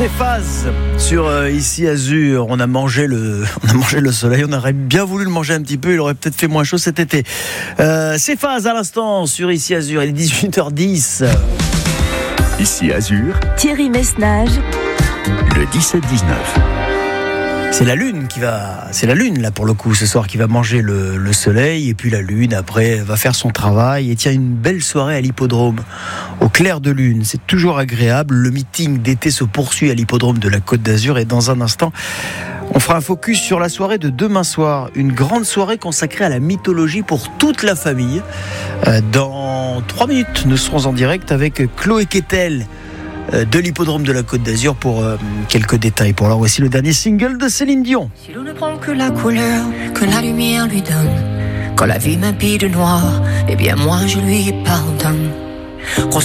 C'est Phase sur Ici Azur. On a mangé le soleil. On aurait bien voulu le manger un petit peu. Il aurait peut-être fait moins chaud cet été. C'est Phase à l'instant sur Ici Azur. Il est 18h10. Ici Azur. Thierry Messnage. Le 17-19. C'est la lune là pour le coup ce soir qui va manger le soleil, et puis la lune après va faire son travail. Et tiens, une belle soirée à l'hippodrome au clair de lune, c'est toujours agréable. Le meeting d'été se poursuit à l'hippodrome de la Côte d'Azur, et dans un instant on fera un focus sur la soirée de demain soir, une grande soirée consacrée à la mythologie pour toute la famille. Dans 3 minutes nous serons en direct avec Chloé Quetel de l'hippodrome de la Côte d'Azur pour quelques détails. Pour alors, voici le dernier single de Céline Dion. Si l'on ne prend que la couleur que la lumière lui donne, quand la vie m'habille de noir, eh bien moi je lui pardonne.